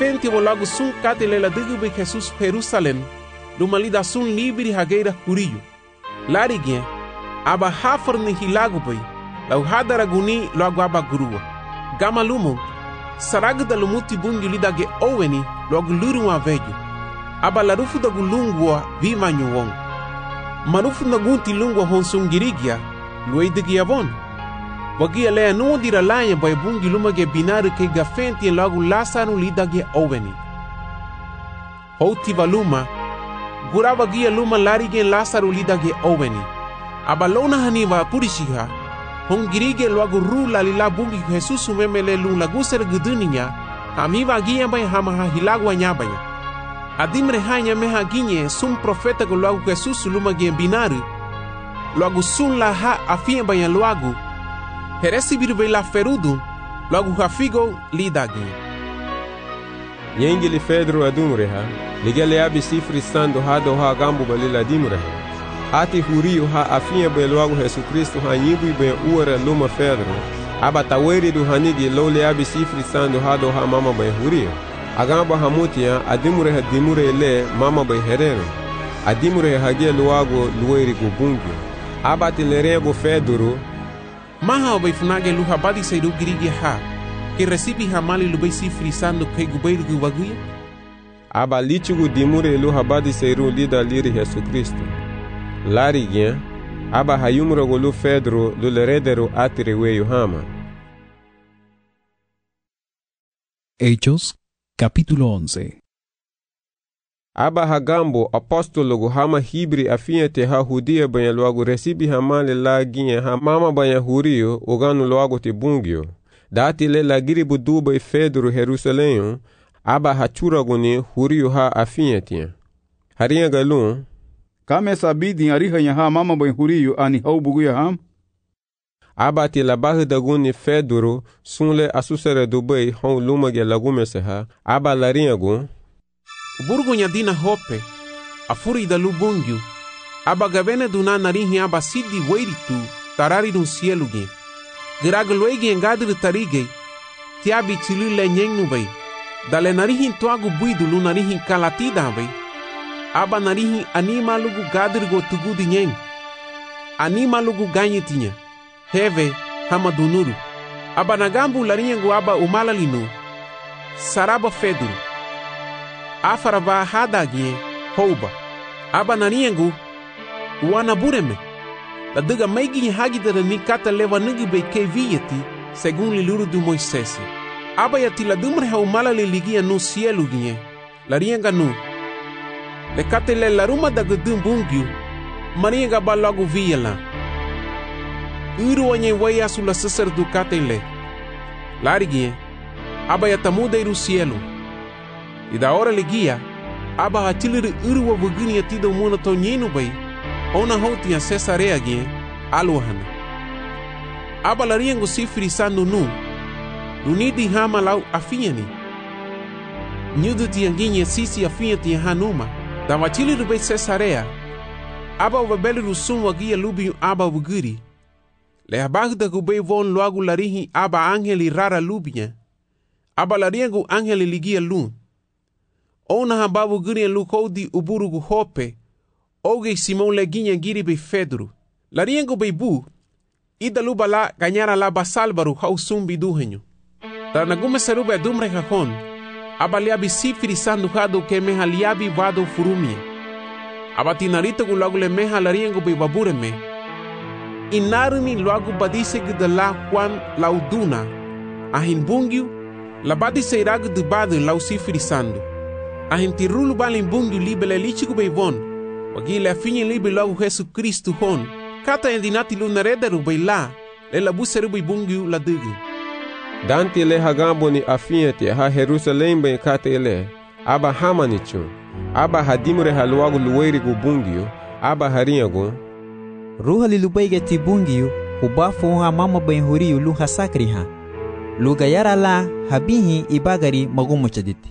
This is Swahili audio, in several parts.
fenti o logo sun katele la digu be Jesus Jerusalem, lumalida sun libri hageira huriyo. Larigien, aba hafar ni hilagu bay, lau hadara guni logo aba gurua. Gama lumo, saragu da lumuti bungi lidage oweni logo luru wa vejo. Aba larufu da gulungwa vima nyuwong. Marufu na gunti lungwa honsungirigia, luei digi avon. Wagia lea nuo dira laia bay bungi lumage binaru ke gafenti en logo lasaru lidage oweni. Houti valuma, gurava gia luma larigien lasaru lidage oweni. Aba lona haniva purishiha, hongirige logo ru lalila bungi Jesus memele lung laguser guduninya, hamiva gia bay hamaha hilagwa nyabaya. Adimre hanya meha ginye sum profeta go logo Jesus lumage binaru, logo sun la ha afia baya logo, heresi birve la ferudu, logo hafigo lidagi. Yengili Pedro adumreha, ligele abi sifri stando hado ha gambu balila dimreha. Ati huriu ha afia beloago Jesu Kristo ha nyibu be uara luma Pedro. Aba taweri du hanigi lole abi sifri stando hado ha mama be huriu. Agamba hamutia adimreha dimure le mama be herero. Adimreha hagia luago lueri gubungu. Aba tilerebo Pedro. Maha be funage luha badi seiru girigi ha. Que recibi hamali lubei sifri stando ke gubeiru gubaguya. Aba lichugu dimure lu habadi seiru lida liri Jesu Kristo. Larigien, aba hayumro golu Pedro lu leredero atirewe yuhama. Hechos, capítulo 11. Aba hagambo apostolo gu hama hibri afiente ha hudia banya luagu recibi hamale la ginye ha mama banya hurio uganu luagu tibungio. Dati le la giri buduba Pedro Jerusalem, aba hachuraguni hurio ha afientia. Haria galun, kame sabidi ariha ya ha mama bay hurio ani hau buguya ham? Aba ti la bahidaguni Pedro sunle asusere dubai hon lumage lagumese ha, aba laria gun. Burgunya dina hope, afuri da lubungyu, aba gavene duna narihi aba sidi weiritu, tarari dun cielo gen. Giraglwegi engadri tarige, tiabi tilu le nyengnu bay. Dale narihin tuagu buidu lu narihin kalatida bay. Aba narihin anima lugu gadrigo tugudi nyeng. Anima lugu ganyetinya. Heve hamadunuru. Aba nagambu larinyangu aba umalalinu. Saraba feduru. Afaraba hadagye houba. Aba nariyangu uanabureme. La diga meigi hagidara ni kata leva nigi be keviyeti según liluru du Moisés. Aba ya tila dumre ha umala le ligia no cielo gie. La rienga no. Le kate le la ruma da gudum bungyu. Marienga ba logo via la. Uru wanye waya su la sacer du kate le. La rigie. Aba ya tamuda iru cielo. E da hora le guia. Aba ha tilir uru wa vugini ya tido muna to nyenu bay. Ona houti a Cesarea gie. Aluhana. Aba la riengo sifri sando nu. Lunidi hama lau afiani. Nyudu tianginye sisi afiati hanuma. Da watili rube Cesarea. Aba wabeli rusum wagia lubi aba wuguri. Le abagda gube von loagu larihi aba angeli rara lubia. Aba lariengu angeli ligia lun. Ona hamba wuguri lu kodi uburugu hope. Oge Simon leginha giri be Pedro. Lariengo be bu. Ida luba la ganyara la basalbaru hausumbi duhenyo. Tanagume serube dumre hahon. Abaliabi sifiri sandu hado ke meha liabi vado furumie. Abatinarito gu lagu le meha lariengo be babureme. Inarumi luagu badise gida la Juan lauduna. Ahin bungiu. La badise iragu de badu lau sifiri sandu. Ahin tirulu balin bungiu libele lichigu be von. Wagile afinye libe logo Jesu Kristo hon. Kata endinati lunarederu bay la. Le la buseru bay bungiu la dugu. Danti le hagambo ni afiente ha Jerusalem bay kate le. Aba hamanichu. Aba hadimure haluagu luweri gubungio. Aba harinyago. Ruha lilubege tibungio. Ubafu ha mama bay huriyu luha sakri ha. Lugayara la habihi ibagari magumuchaditi.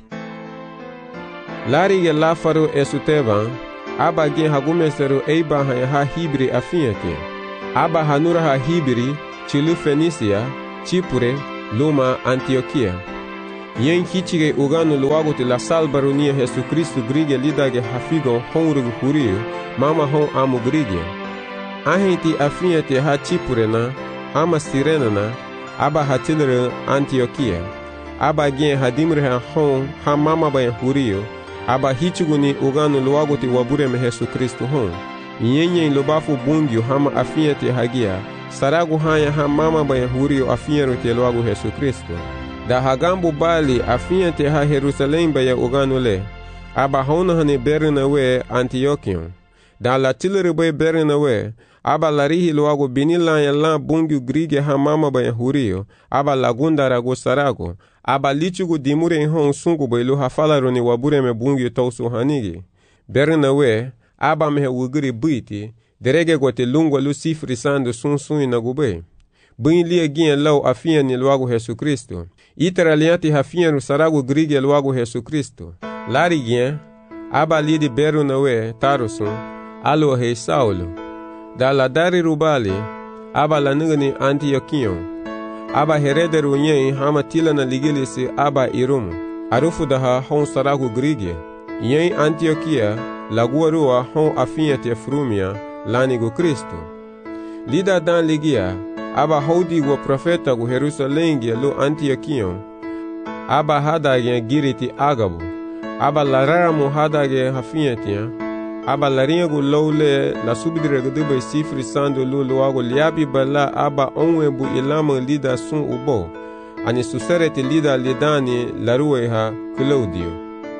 Lari ya la faru esutevan. Aba gen hagumeseru eiba ha hibri afiente. Aba hanura ha hibri, chilu Fenisia, Chipure, Luma, Antioquia. Yen kichige uganu luago te la salbaronia Jesu Kristo grige lidage hafigo honrugu hurio, mama hon amu grige. Ahenti afinha te ha Chipurena, ama Sirenana, aba hatilere Antioquia. Aba gen hadimre ha hon ha mama bayan hurio, aba hichuguni uganu luago te wabureme Jesu Kristo hon. Yenyen lobafu bungyo hama afinha te hagia, saragu hanya ha mama bayan hurio afinha te luago Jesu Kristo. Da hagambu bali afinha te ha Jerusalém baya uganu le, aba hona hane berna we Antioquion. Da la tilere bay berna we, aba larihi luago binilanya la bungyo grige ha mama bayan hurio, aba lagunda rago sarago, aba lichugu dimure hon sungu bay lu ha falaroni wabureme bungyo tausu hanigi. Berna we, aba mehe wugiri buiti, derege gote lungwa lu sifri sandu sun na gube. Bun lia gien lau afinha ni luago Jesu Kristo. Itera lianti hafinha ru sarago grige luago Jesu Kristo. Lari gien, aba lidi beru na we, tarusun, alo rei Saulo. Da la dari rubali, aba la nugani Antioquion. Aba herederu nyen hama tila na ligilisi aba irumu. Arufu daha hon sarago grige. Nyen Antioquia, lagua rua hon afinha te frumia, lanigo Kristo. Lida dan ligia, aba hodi go profeta go Jerusalém lo Antioquion. Aba hadage giriti Agabo. Aba lararamu hadage hafinha. Aba larinha go loule la subidire go dube sifri sando lo loago liabi bala aba onwebu ilama lida sun ubo. Ani suserete lida lidani larue ha Claudio.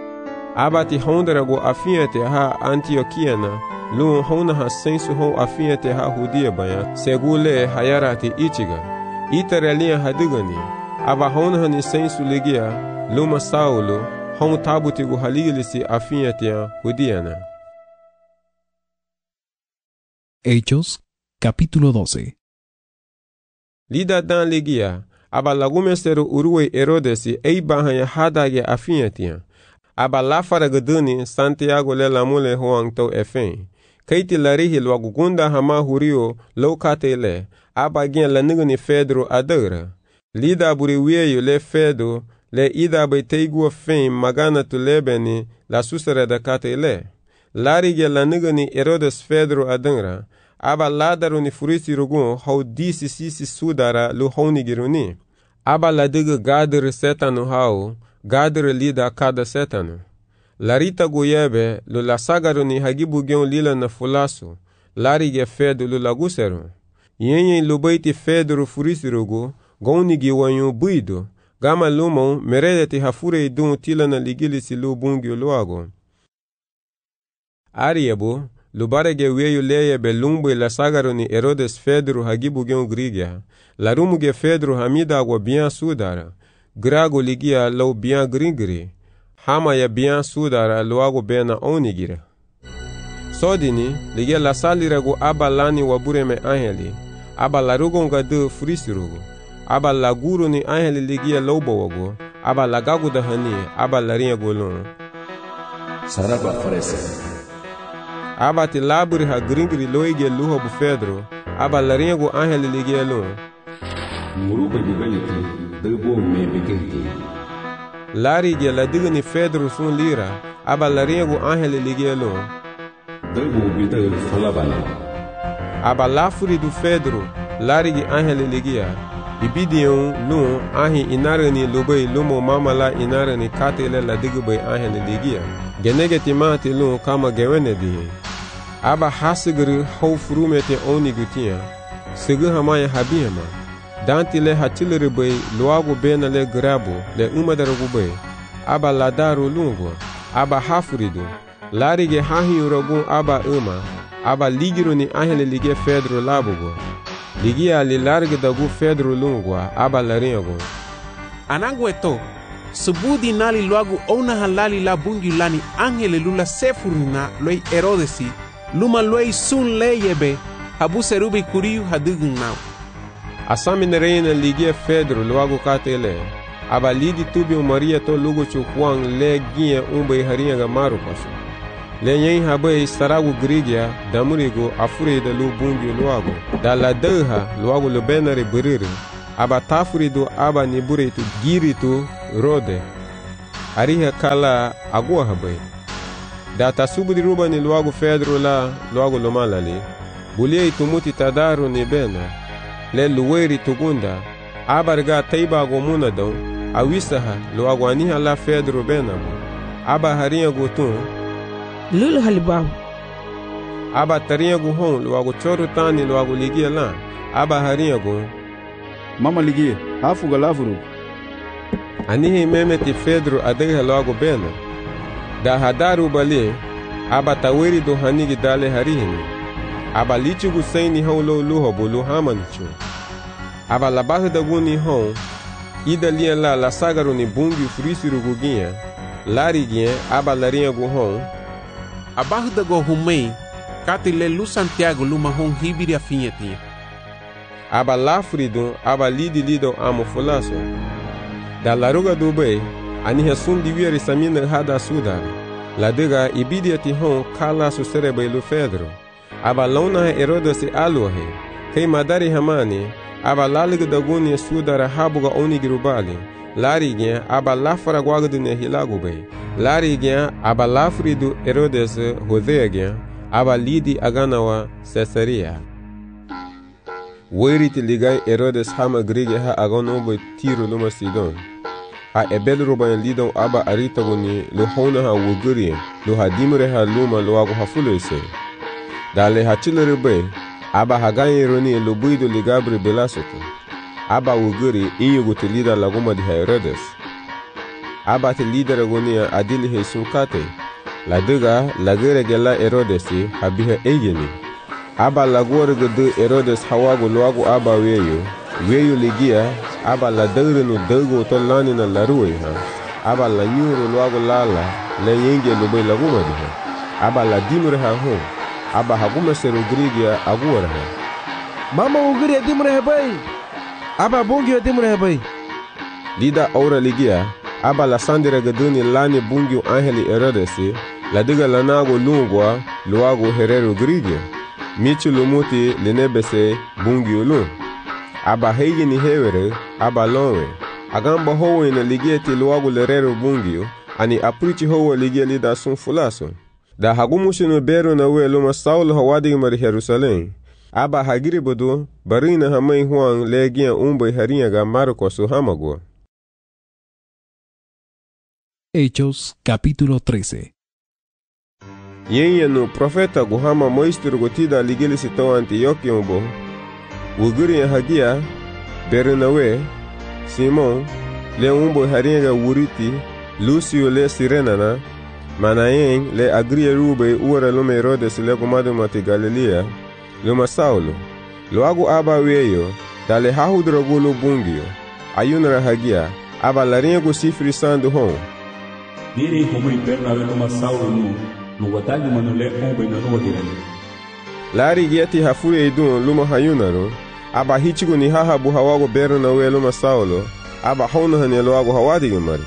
Aba ti hondra go afinha ha Antioquiana. Lu hona ha sensu hon afinha te ha hudia baya, segule hayarati ichiga. Iteralia hadigani, aba hona ha ni sensu ligia, luma Saulo, hon tabuti gu haligilisi afinha te hudiana. Hechos, capítulo 12. Lida dan ligia, aba lagumesteru uruwe Herodesi eibahanya hadage afinha te. Aba lafara gaduni Santiago le lamule hoang to efen. Kaiti larihi luagugunda hama hurio lokate le, aba gen lanigani Pedro adara. Lida buri wieyo le Pedro, le ida bai teigua fen magana tu lebeni la susere da kate le. Lari gen lanigani Herodes Pedro adara, aba ladaru ni furisi rugun hau disi sisi sudara lu honi giruni. Aba ladiga gadere setanu hau, gadere lida kada setanu. Larita goyebe lu la sagaru ni hagibu gen lila na fulasu, lari ge fedu lu laguseru. Yenyen lu baiti feduru furisirugu, goni gi wanyu buidu, gama lumon meredeti hafure idun tila na ligilisi lu bungi luago. Ariebu, lu barege weyu leyebe lumbu la sagaru ni Herodes feduru hagibu gen grigia, larumu ge feduru hamida agwa bian sudara, grago ligia lau bian gringri, hama ya bian sudara luago bena onigira. Sodini, ligia la saliragu aba lani wabureme angeli, aba larugon gadu frisirugu, aba laguru ni angeli ligia lobowago, aba lagagu dahani, aba larinha golon. Saraba farese. Aba ti laburi ha gringri loige luho bu Pedro, aba larinha go angeli ligia lon. Muruba bugaliti, debo me bigenti. Lari ge la digni Pedro sun lira, aba larinha go angeli ligia lon. Debo bidal falabana. Aba lafuri du Pedro, lari ge angeli ligia. Ibidion lun ahi inarani lubai lumo mamala inarani katele la digbai angeli ligia. Genegeti mati lun kama gewene dihi. Aba hasigri hau furumete oni gutia. Sigi hamaya habiyama. Danti le hatilere bai luago bena le grabo le umadarugu bai. Aba ladaru lungo. Aba hafuridu. Lari ge hahi uragun aba aba ligiru ni ahele lige Pedro labugo. Ligia li large dagu Pedro lungwa aba laringo. Anangueto, subudi nali luagu ona halali la bungi lani angele lula sefurina loi Herodesi, luma loi sun leyebe, habu serubi kuriu hadugun nau. Asami nereina ligia Pedro luagu katele. Aba lidi tubi Maria to lugu chukwang le gie umbe haringa ga maru pasu. Le nyen habai saragu grigia damurigo afure da lu bungi luago. Da la deha luago lu benare buriri. Aba tafurido aba niburitu giritu Rode, ariha kala agua habai. Da tasubudi ruba ni luagu Pedro la luagu lomalali, bulia itumuti tadaru ni bena, le luweri tugunda, abarga taiba gomuna don, awisaha luagu aniha la Pedro bena bo, aba harinha gutun, lulu halibahu. Aba tarinha guhon luagu choru tani luagu ligia la, aba harinha gu, mama ligia, hafu galavuru. Anihi memeti Pedro adaiha luagu bena, da hadaru bali, aba taweri do hanigi dale harihini, aba lichigu saini hon lo luhobo luhamanichu, aba labahu da guni hon, ida lia la sagaru ni bungi frisiru guginha, lariginha aba larinha guhon, abahu da go humei, kati le lu Santiago luma hon hibiri afinhetinha. Aba lafridun aba lido amo fulaso, da laruga do bei, aniha sun divieri samina hada sudara, ladega ibidi ati hon kala su serebe lu Pedro, aba launa Herodes aluhe, kei madari hamani, aba laliga da guni sudara habuga onigirubali, lariginha aba lafara guagdu ne hilagu bei, lariginha aba lafridu Herodes hodeaginha, aba lidi aganawa Caesarea. Weriti ligai Herodes hama grige ha aganobo Tiro luma Sidon. Ha ebel rubayan lidon aba aritaguni lo hona ha wuguri lo ha dimre ha luma lo ago ha fulese. Dale ha chilere be aba ha ganyeroni lo buido ligabri belasoto. Aba wuguri inyugu te lida laguma di Herodes. Aba te lida ragonia adili he sunkate. La dega lagere gela Herodes ha biha egeni. Aba lagore gede Herodes hawago loago aba weyo ligia aba la dagre no dago to lani na laruwe ha aba la nyuro loago lala le yenge lo be laguma di ha aba la dimre ha ho aba haguma se Rodrigia agora ha Mama ugiri dimre hebai, aba bungi dimre hebai. Lida ora ligia aba la sandira gaduni lani bungi angeli Herodes la diga lanago lungwa loago herero Rodrigia Michu lumuti linebese bungi ulun. Aba hegi ni hewere, aba lonwe. Agamba howe na ligie ti luagu lerero bungi ani aprichi howe ligie lida sun fulaso. Da hagumushi no beru na we luma Saulo hawadi mari Jerusalem. Aba hagiri bodu barina hamai huang legia umbai harinha ga Marcos hamago. Hechos capítulo 13. Yenye no profeta guhama moistir gotida ligili sito Antioquia bo. Wuguri ya hagia, Bernawe, Simon, le umbo haringa wuriti, Lucio le Sirenana, Manayen le agria rube uara lume Herodes le gumadu mati Galilea, luma Saulo. Luagu aba weyo, dale hahudrogulu bungio, ayunara hagia, aba laringo sifri sandu hon. Diri como interna luma Saulo no watagi manule ombe na no dirani. Lari gieti hafuri idun luma hayunaro, aba hichigu ni hahabu hawago beru na we luma Saulo, aba hona hane loago hawadi gimari.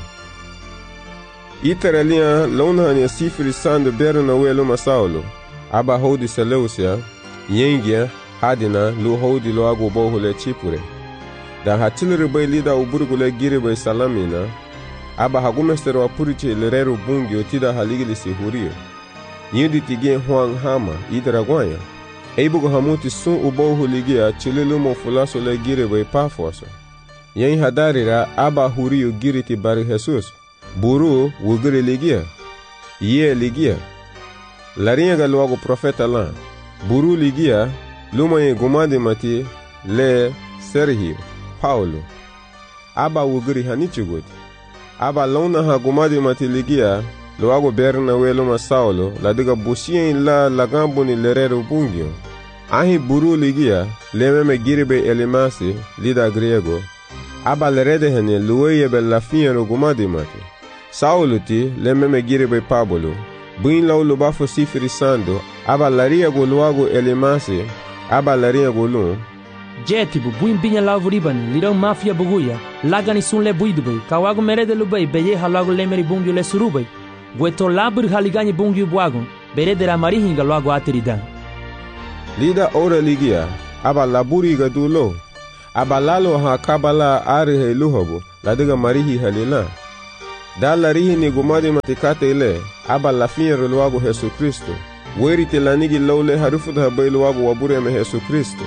Iteralia lona hane sifri sandu beru na we luma Saulo, aba hodi Seleucia, yengia hadina lu hodi loago bohule chipure. Da hatilere bay lida uburgule giri bay salamina, aba hagumestero apuriche lerero bungi otida haligili si hurio. Yindi tige huang hama idragoya. Eibugo hamuti sun ubohu ligia chililumo fulaso le gire bay pafoso. Yen hadarira aba hurio giriti bari Jesus. Buru wugiri ligia. Ye ligia. Larinha galuago profeta lan. Buru ligia luma ye gumadi mati le Sergio Paulo. Aba wugiri hanichugoti. Aba lona ha gumadi mati ligia loago berna we luma Saulo la diga busien la lagambo ni lerero bungio. Ahi buru ligia lememe giribe elimasi lida griego. Aba lerede hene luweye be la fiero gumadi mati. Saulo ti lememe giribe Pablo. Buin lau lubafo sifiri sando. Aba laria go luago elimasi. Aba laria go lun. Jetibu buin binya lavu riban lirão mafia buguya lagani sun le buidubei kawago merede lubei beye halago lemeri bungio le surubei gueto labur haligani bungio buagon beredera marihinga loago ateridan. Lida ora ligia aba laburi gadulo aba lalo ha kabala arihe luhobo ladiga marihi halila. Da larihi ni gumadi matikate ile, aba lafinye luagu Yesu Kristo. Weri telanigi lawle harufuda habai luagu wabure me Yesu Kristo.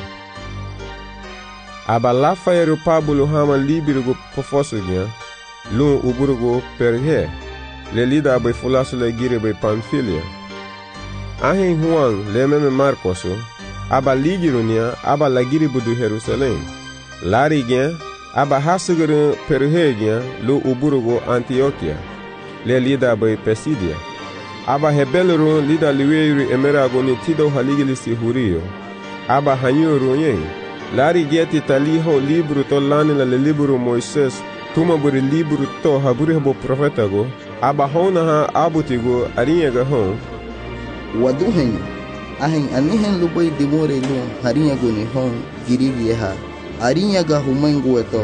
Aba lafa yeru pabulu hama libirugu pofosugia, lun uburugu perhe. Le lida abai fulasu le gire bai Pamfilia. Ahin Juan le meme Marcosu, aba ligirunia, aba lagiri budu Jerusalem. Lari gen, aba hasuguru perhe gen, lu uburugu Antioquia. Le lida abai Pesidia. Aba hebeluru lida liweiru emerago ni tido haligilisi hurio. Aba hanyuru yen. Lari geti taliho libru to lanila le libru Moises, tuma buri libru to haburi habo profetago. Aba hona ha abutigo arinyaga hon. Waduhen, ahen anihen lubay dimore lu harinyago ni hon girigi ha. Arinyaga humengu eto.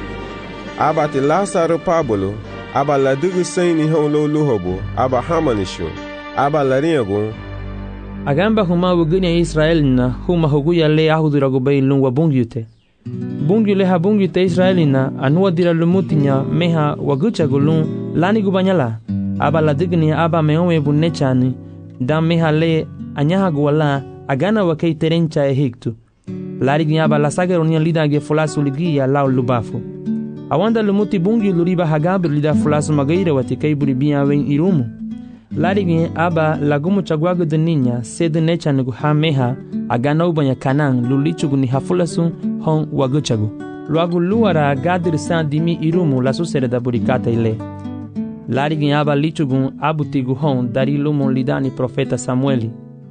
Aba ti Lazaro Pablo. Aba la dugu saini hon lo luhobo, aba hamanisho, aba la riago. Agamba huma wuguni Israelina huma huguya le ahudurago bay lungwa bungyute. Bungyule ha bungyute Israelina anua dira lumutinya meha waguchago lung lani gubanyala. Aba la dugni aba meowe bunechani, dam meha le anyaha guala agana wakei terencha ehiktu. Larigi aba la sagaronia lida ge folasu ligia lau lubafu. Awanda lumuti bungi luriba hagabir lida fulasu magaire wati kaiburi biyawen irumu. Larigi aba lagumu chagwagu duninya sede nechan gu hameha agana ubanya kanang lulichugu ni hafulasu hon waguchagu. Luagu luara gadir san dimi irumu lasu sereda burikata ile. Larigi aba lichugu abutigu hon dari lumu lidani profeta Samueli.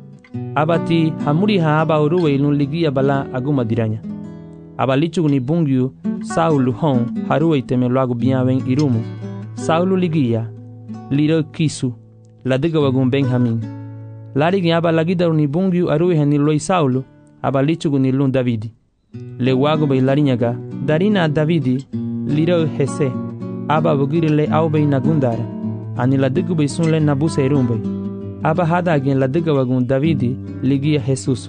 Abati hamuri ha aba uruwe ilun ligia bala aguma diranya. Aba lichugu ni bungiu Saulu hon haruwe iteme luagu biyawen irumu. Saulu ligia liro kisu ladiga wagun Benjamin. Larigi aba lagidaru ni bungiu aruwe ni loi Saulu aba lichugu ni lun Davidi. Le wagu bay larinyaga darina Davidi liro Hese aba wugiri le aubay nagundara. Ani ladigu bay sun le nabuse irumbay. Aba hada agen ladiga wagun Davidi ligia Jesusu.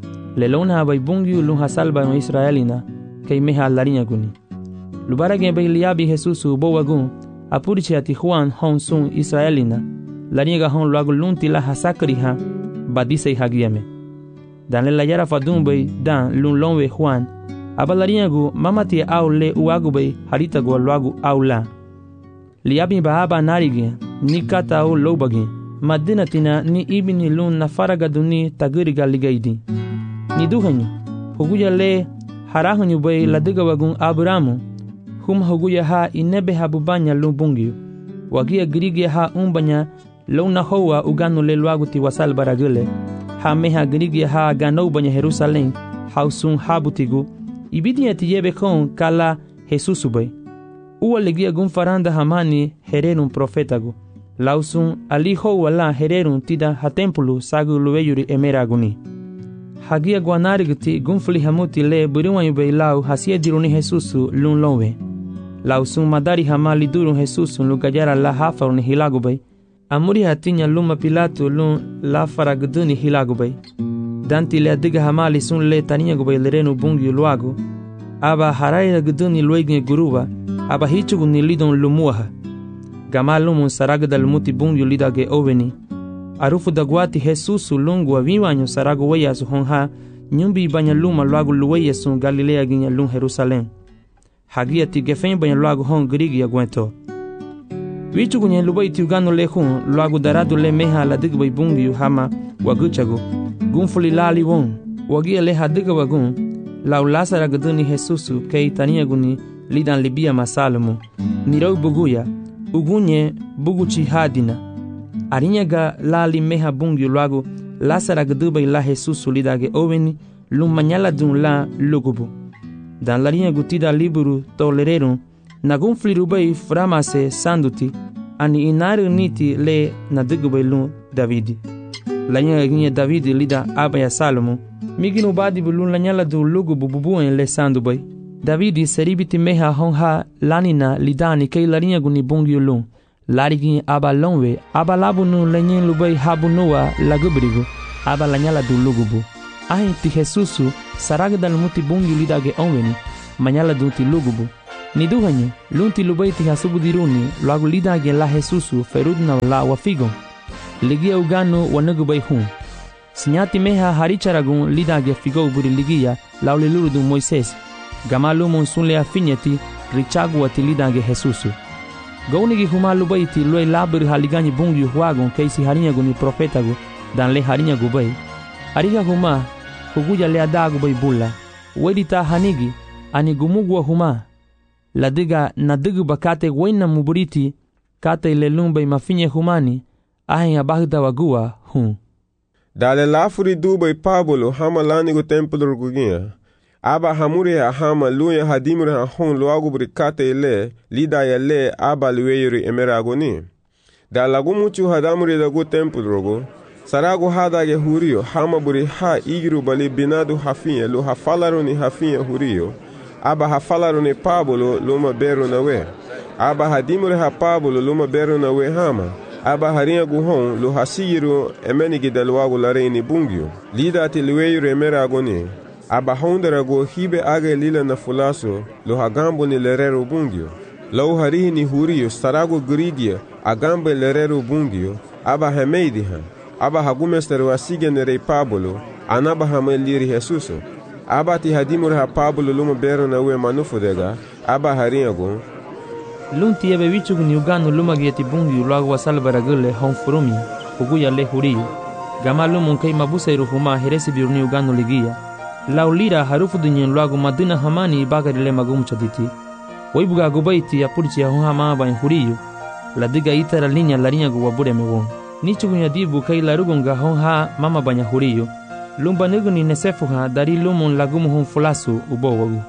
Le lona bay bungiu lun hasalba no Israelina kay meha larinya guni. Lubara gen bay liabi Jesusu bo wagun apurichi ati Juan hon sun Israelina larinya ga hon luagu lunti la hasakriha badise hagiame. Dan le layara fadun bay dan lun lonwe Juan aba larinya gu mamati au le uagu bay harita go luagu au la. Liabi ba aba narigi ni kata au lobagi madina tina ni ibini lun na faraga duni tagiriga ligaidi. Ni duhanyu huguya le harahanyu bay ladiga wagun Abramu hum huguya ha inebe habubanya lumbungiu wagia grigia ha umbanya lona hoa uganu le luagu ti wasal baragule ha meha grigia ha gano banya Jerusalem hausun habutigu ibidia ti yebe kon kala Jesusu bay uwa legia gun faranda hamani hererun profetagu lausun ali hoa la hererun tida ha tempulu sagu luweyuri emeraguni. Hagia guanarigti gunfli hamuti le buriwanyu bay lau hasia diruni Jesusu lun lonwe. Lau sun madari hamali durun Jesusu lugayara la hafaruni hilagu bay. Amuri hatinya luma Pilato lun la faragduni hilagu bay. Danti le adiga hamali sun le taniya gubay lerenu bungi luagu. Aba haraya gduni luegne guruba. Aba hichugu ni lidon lumuaha. Gamalumun saragda lumuti bungi lidage oveni. Arufu dagwati Jesusu lungu aviwanyo saragu weya su honha nyumbi banya luma luagu luweya sun Galilea ginya lun Jerusalem. Hagia ti gefen banya luagu hon grigi ya gwento. Wichu kunye lubai ti ugano le hun luagu daradu le meha la digbay bungi yu hama waguchagu. Gunfuli lali won wagia le hadiga wagun lau lasara gaduni Jesusu kei tania guni lidan libia masalumu. Nirau buguya ugunye buguchi hadina. Arinyaga lali meha bungi luagu lasara gduba ila Jesusu lidage oveni lumanyala dun la lugubu. Dan larinya gutida liburu tolererun nagun flirubay framase sanduti ani inaru niti le nadugubay lun Davidi. Lanya ginye Davidi lida abaya Salomo miginu badi bulun lanyala du lugubu bubuen le sandubay. Davidi seribiti meha honha lanina lidani kay larinya guni bungi lun. Larigi aba lonwe aba labunu lenyen lubay habunua lagubrigu aba lanyala du lugubu. Ahi ti Jesusu saragda lumuti bungi lidage onweni manyala du ti lugubu. Ni duhanyo, lunti lubay ti hasubudiruni, luago lidagi la Jesusu ferudna la wafigon. Ligia uganu wanagubay hun. Sinyati meha haricharagun lidagi figo buri ligia laulilurudun Moises. Gamalumon sunle afinyati richagu ati lidagi Jesusu. Gaunigi huma lubay ti luay labir haligani bungyu huagon keisi harinyagu ni profetagu dan le harinyagu bay. Ariga huma huguja le adagu bay bulla. Wedita hanigi ani gumugwa huma. Ladiga nadigu bakate wena muburiti kate lelumba mafinye humani ahen abagda wagua hun. Dale lafuri dubai Pablo hama lanigo templo rugugia. Aba hamure hama luya hadimure hun luagu burikate ile lida ya le aba lueyuri emeragoni. Da lagu muchu hadamure dagu templo rugu. Saragu hadage hurio hama buri ha igiru bali binadu hafinye lu hafalaruni hafinye hurio. Aba hafalaruni Pablo luma beru nawe. Aba hadimure ha Pablo luma beru nawe hama. Aba harinha guhon lu hasigiru emenigi dalwagu lareini bungyo. Lida ati lueyuri emeragoni. Aba honderago hibe age lila na fulaso lo hagambo ni lerero bungyo. Lau harihi ni hurio sarago grigia agambe lerero bungyo. Aba hameidiha. Aba hagumesteru asige nerei Pablo. Anaba hameliri Jesuso. Aba ti hadimur ha Pablo luma bero na ue manufodega. Aba harinhago. Lunti ebe wichugu ni uganu luma gieti bungyo luago wasalbaragule honfurumi. Huguya le hurio. Gamalumon kei mabuseiru huma heresi biru ni uganu ligia. Laulira harufu dunyen luagu madina hamani bagarile magumchaditi. Waibuga gubaiti ya purichi ya hama ba huriyu. Ladiga itara linya larinya guwabure mewon. Nichugu nyadibu kai larugunga honha mama banya huriyu. Lumba nigu ni nesefuha dari lumun lagumu hon fulasu ubowagu.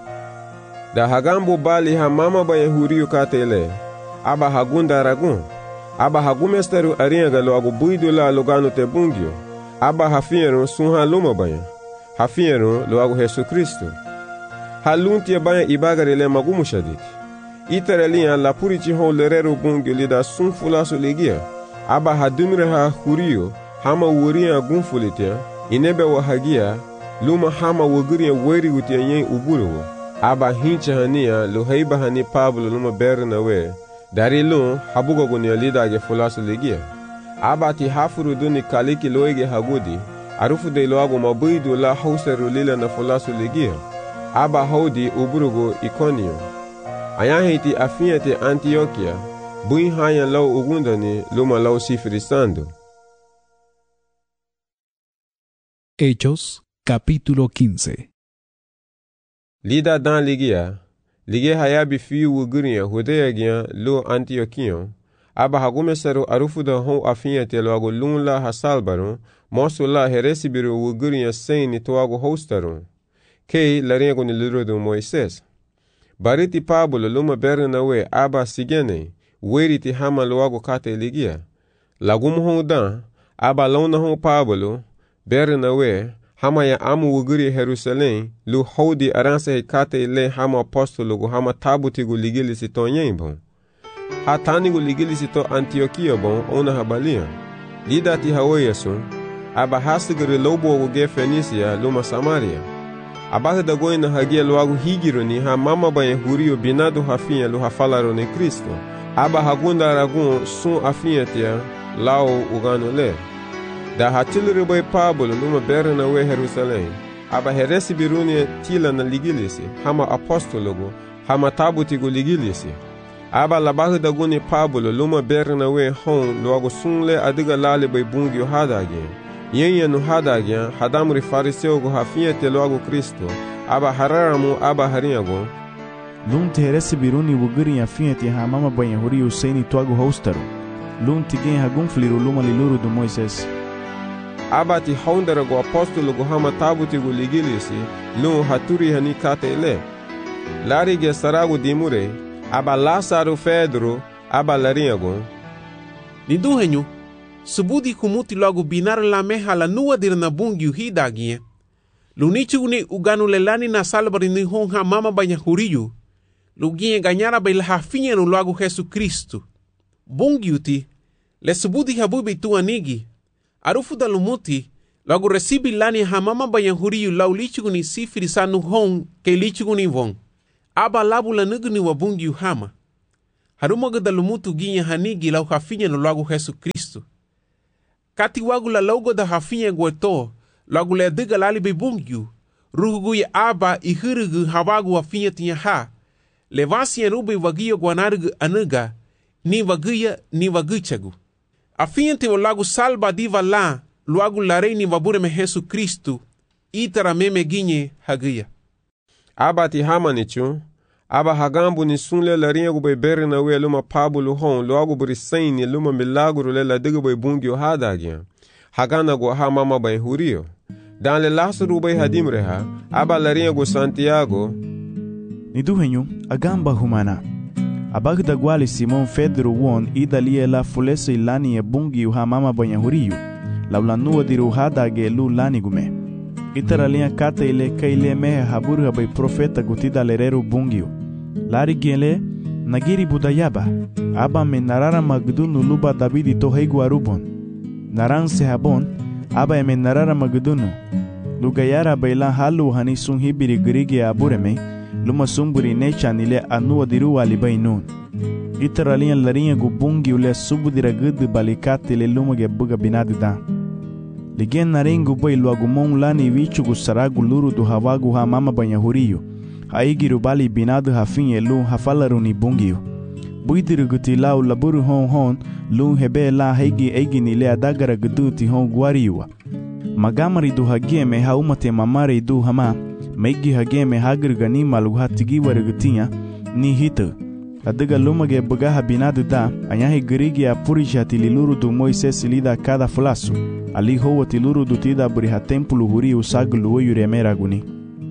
Da hagambo bali ha mama banya huriyu katele. Aba hagunda ragun. Aba hagumesteru aringa luagu buidu la luganu te bungyo. Aba hafienu sunha luma banya. Hafienu luagu Jesu Kristo. Halunti banya ibagarile magumushaditi. Itarelia la purichi hon lerero bungyo lida sunfulasu ligia. Aba hadumire ha hurio hama wuria gunfulitia. Inebe wahagia luma hama wuguria weri utia yen uburo. Aba hincha hania lo heiba hani Pablo luma berna we. Dari lun habugogunia lida ge fulasu ligia. Aba ti hafuru duni kaliki loege hagudi. Arufu de loago mabuidu la hauseru lila na fulasu ligia. Aba haudi uburugo Ikonio. Ayahiti afiete Antioquia. Bui haya lau ugundani luma lau sifrisando. Hechos, capítulo 15. Lida dan ligia hayabi fiu wuguria hudea gia lo Antioquion. Aba hagumeseru arufu da hon afiete loago lunla hasalbaron. Mosula heresi biru wuguria seini toago hostaron. Kei laringo ni lirodo Moises. Bariti Pablo luma berna we aba sigene. Weriti hama loago kate ligia. Lagum hon dan. Aba lona hon Pablo. Berna we. Hama ya amu wuguria Jerusalem. Lu hodi aranse he kate le hama apostologo hama tabutigu ligilisi to nyembon. Hatanigu ligilisi to Antioquia bon ona habalia. Lida ti hawayasun. Aba hasigiri lobo uge Fenisia luma Samaria. Aba da goina hagia luagu higironi ha mama banya hurio binado hafinha lu hafalaro ne Kristo. Aba hagunda ragun sun afinhatia lao ugano le. Da hatiliri boy Pablo luma berna we Jerusalem. Aba heresi biruni tila na ligilisi hama apostologo hama tabutigu ligilisi. Aba labahu da guni Pablo luma berna we hon luagu sunle adiga lale boy bungyo hadage. Yenye no hadagia hadamuri fariseu go hafinhete logo Kristo. Aba hararamu aba harinhago. Lunti heresi biruni wugurin afinhete ha mama banha hurio seini toago hostaru. Lunti gen hagunfliru luma liluru do Moises. Aba ti honderago apostolo go hama tabutigu ligilisi lun haturi hani kate ele. Larige sarago dimure. Aba Lázaro Pedro aba larinhago. Liduhenyu. Subudi kumuti logo binar la meha la nua dir na bungyu hidagie. Lunichu ni uganu lelani na salbari ni honha mama banya huriyu. Lugie ganyara bai la hafinha no logo Jesu Kristo. Bungyu ti, le subudi habubi tu anigi. Arufu da lumuti, logo recibi lani ha mama banya huriyu lau lichu ni sifiri sanu hon ke lichu ni von. aba labu la nugni wa bungi uhama. Harumaga da lumutu ginha hanigi lau hafinha no lago Yesu Kristo. Kati wagu la laugo da hafinha gueto, lagu le diga lali be bungi, ruhugu ya aba I hirugu hawagu hafinha tinha ha, levasi ya rubi wagiyo guanarugu anuga, ni waguya ni waguchagu. Afinha te wa lagu salba diva la, luagu la rei ni wabure me Yesu Kristo, itara meme ginye haguya. Aba ti hama ni chu, aba hagambu ni sunle la ringu bai beri na we luma pabulu hon, luagu buri saini luma milaguru le la diga bai bungyo hadagya. Hagana go ha mama bai hurio. Dan le lasuru bai hadimreha, aba la ringu Santiago. Ni duhenyu, agamba humana. Abagda gwali Simon Pedro won ida lie la fulese ilani e bungi uha mama bai hurio. La ulanua diru hadage lu lani gume. Itara linha kata ile kaile mehe haburu bai profeta gutida lereru bungio. Lari gele nagiri budayaba. Aba me narara magdunu luba Davidi to heigu arubon. Naran se habon. Aba me narara magdunu. Lugayara baila halu hani sun hibiri grigi abureme. Luma sumburi necha nile anua diru alibai nun. Itara linha larinha gu bungio le subudira gudu balikati le luma ge buga binadi da. Ligen narengu bai luagumon lani vichugu saragu luru do hawagu ha mama banyahurio. Haigiru bali binadu hafinye lu hafalaru ni bungio. Buidiru guti lau laburu hon lu hebe la haigi egi nile adagara gudu ti hon guariwa. Magamari du hageme haumate mamare du hama. Meigi hageme hagir gani malu hatigi warigutinha ni hita. Adiga lumage bugaha binadu da anyahi girigi a purijati liluru du Moises lida cada flasu. Ali hoa tiluru dutida buriha tempulu huri usaglu oyuremera guni.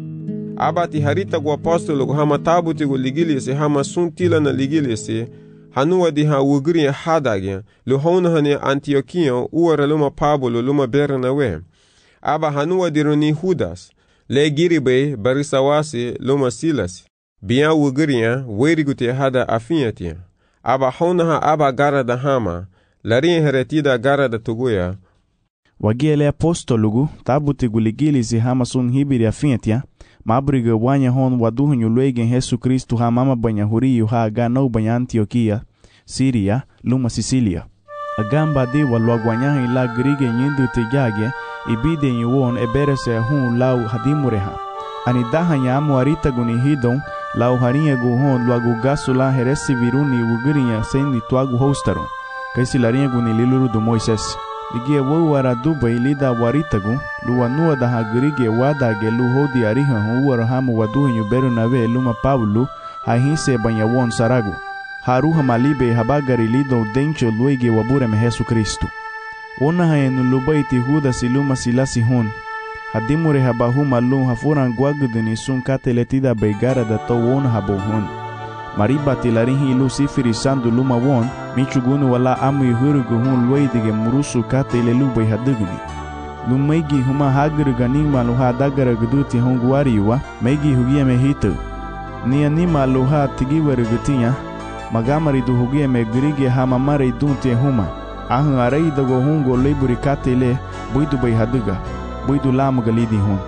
Abati harita gu apostolo gu hama tabuti gu ligilisi hama suntila na ligilisi hanua di ha wugri hadagya lu hona hane Antiokia uara luma Pablo luma berna we. Aba hanua di runi Judas le giribe barisawasi luma Silas. Biya wugriya weri guti hada afiyatia. Aba hona ha aba gara da hama larin heretida gara da tuguya. Wagele apostolugu tabuti guligilisi hama sun hibiri afintia mabriga wanya hon waduhunyu luegen Yesu Kristo ha mama banyahuriyu ha agano banya Antiokia, Siria, luma Sicilia. Agamba de waluagwanyaha ila grige nyindu tejage ibide nyuwon eberese hun lau hadimureha. Anidaha nyamu arita guni hidon lau harinha guhon luagu gasula heresi viruni wugirinya sendi tuagu hostaron. Kaisi larinha guni liluru do Moises. Ligia wawara duba ilida waritagu, luanua da hagirige wadage lu hodi ariha huwara hamu waduhinyu beru nawe luma Pablo, hahinse banyawon saragu. Haruha malibe habagari lido dencho luege wabure me Yesu Kristo. Ona haenu lubaiti Judas luma silasi hon. Hadimure habahuma lu hafuran guagudini sun kateletida beigara da to wona habohon. Maribati larinhi lu sifiri sandu luma won, michugunu wala amu yuhurugu hun luaidige murusu kate ile lu bai haduguni. Lumaigi huma haguru ganima luha dagara guduti hon guariwa, maigi hugia me hito. Ni anima luha tigiwaru gutinya, magamari du hugia me gurige hama mare dunte huma. Ahun arai dago hungo leburi kate ile, buidu bai haduga, buidu lamu galidi hon.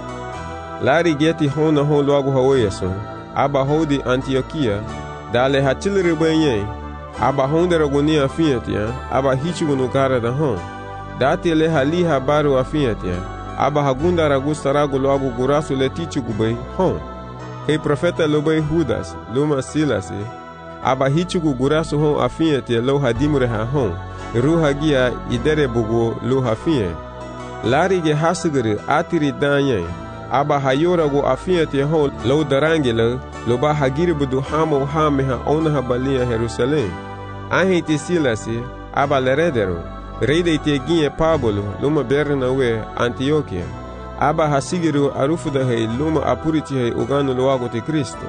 Lari geti hona hon luagu haweyason. Aba hodi Antiokia, dale hatiliri benye, aba hondera guni afiyatia, aba hichugunu gara da hon. Dati le haliha baru afiyatia, aba hagunda ragusta ragu loagu gurasu le tichugubay hon. Kei profeta lobay Judas, luma Silasi, aba hichugu gurasu hon afiyatia lo hadimreha hon, ruha gia idere bugu lo hafiye. Lari ge hasigiri atiri danye, aba hayora go afiyatia hon lo darangela, lo ba hagiri budu hamo hameha onaha balia Jerusalem. Ahiti Silasi, aba leredero, reide iteginye Pablo, luma berna we Antiokia. Aba hasigiru arufuda hei luma apuriti hei uganu luago te Kristo.